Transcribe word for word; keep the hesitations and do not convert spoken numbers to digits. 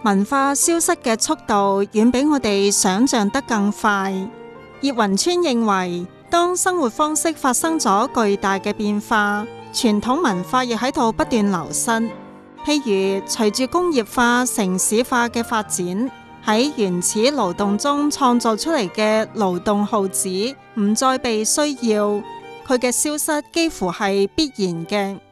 文化消失嘅速度遠比我哋想象得更快。葉雲川認為，當生活方式發生咗巨大嘅變化，傳統文化亦喺度不斷流失。譬如隨住工業化、城市化嘅發展，喺原始勞動中創造出嚟嘅勞動號子唔再被需要，佢嘅消失幾乎係必然嘅。